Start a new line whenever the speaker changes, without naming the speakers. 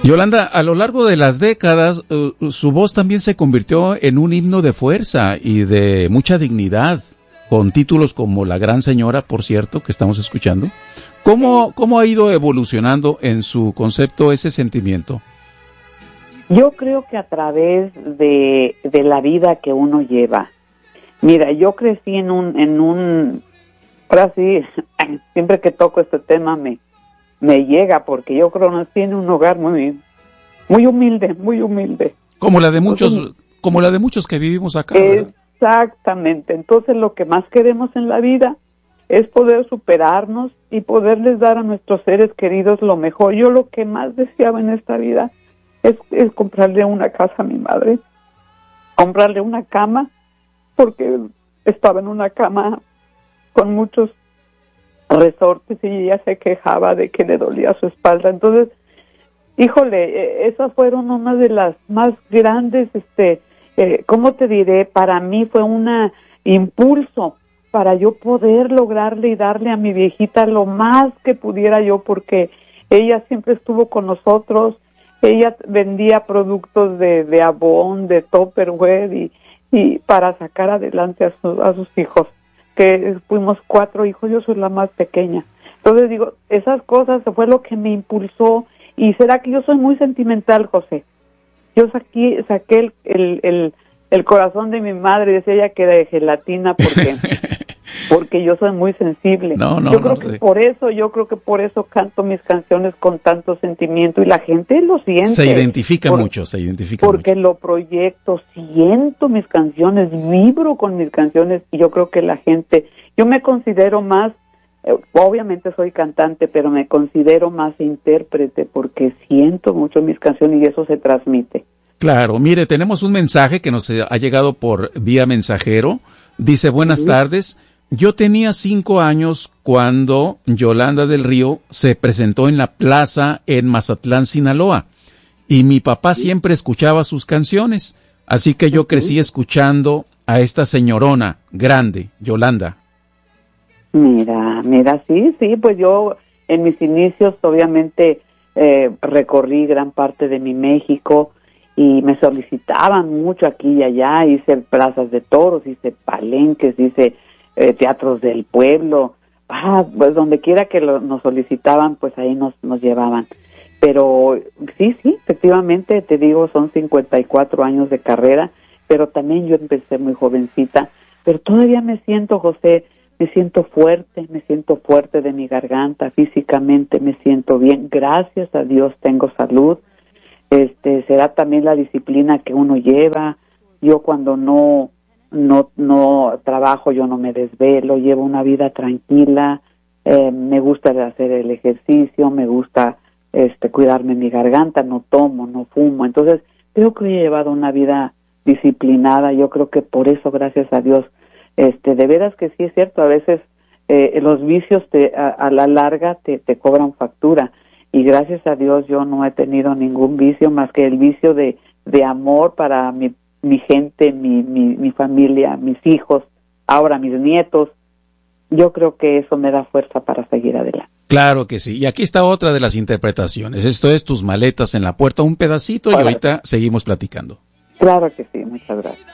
Yolanda, a lo largo de las décadas, su voz también se convirtió en un himno de fuerza y de mucha dignidad, con títulos como La Gran Señora, por cierto, que estamos escuchando. ¿Cómo ha ido evolucionando en su concepto ese sentimiento?
Yo creo que a través de la vida que uno lleva. Mira, yo crecí en un ahora sí, siempre que toco este tema me llega, porque yo creo que nací en un hogar muy humilde, muy humilde.
Como la de muchos que vivimos acá, ¿verdad?
Exactamente. Entonces lo que más queremos en la vida es poder superarnos y poderles dar a nuestros seres queridos lo mejor. Yo lo que más deseaba en esta vida es comprarle una casa a mi madre, comprarle una cama, porque estaba en una cama con muchos resortes y ella se quejaba de que le dolía su espalda. Entonces, híjole, esas fueron una de las más grandes, ¿cómo te diré? Para mí fue un impulso para yo poder lograrle y darle a mi viejita lo más que pudiera yo, porque ella siempre estuvo con nosotros. Ella vendía productos de Avon, de Tupperware y para sacar adelante a sus hijos, que fuimos 4 hijos, yo soy la más pequeña. Entonces digo, esas cosas fue lo que me impulsó. Y será que yo soy muy sentimental, José. Yo saqué el corazón de mi madre, decía ella que era de gelatina, porque yo soy muy sensible. Yo creo que por eso canto mis canciones con tanto sentimiento, y la gente lo siente.
Se identifica mucho.
Porque lo proyecto, siento mis canciones, vibro con mis canciones, y yo creo que la gente, yo me considero más, obviamente soy cantante, pero me considero más intérprete, porque siento mucho mis canciones y eso se transmite.
Claro, mire, tenemos un mensaje que nos ha llegado por vía mensajero. Dice, buenas tardes. Yo tenía 5 años cuando Yolanda del Río se presentó en la plaza en Mazatlán, Sinaloa, y mi papá siempre escuchaba sus canciones, así que yo crecí escuchando a esta señorona grande, Yolanda.
Mira, sí, pues yo en mis inicios obviamente recorrí gran parte de mi México y me solicitaban mucho aquí y allá, hice plazas de toros, hice palenques, hice teatros del pueblo, pues donde quiera que nos solicitaban, pues ahí nos llevaban. Pero sí, efectivamente, te digo, son 54 años de carrera, pero también yo empecé muy jovencita, pero todavía me siento, José, me siento fuerte de mi garganta, físicamente me siento bien, gracias a Dios tengo salud. Será también la disciplina que uno lleva. Yo cuando no trabajo, yo no me desvelo, llevo una vida tranquila, me gusta hacer el ejercicio, me gusta cuidarme mi garganta, no tomo, no fumo. Entonces creo que he llevado una vida disciplinada. Yo creo que por eso, gracias a Dios, de veras que sí es cierto, a veces los vicios a la larga te cobran factura, y gracias a Dios yo no he tenido ningún vicio más que el vicio de amor para mi gente, mi familia, mis hijos, ahora mis nietos. Yo creo que eso me da fuerza para seguir adelante.
Claro que sí, y aquí está otra de las interpretaciones. Esto es Tus maletas en la puerta, un pedacito, y ahorita seguimos platicando.
Claro que sí, muchas gracias.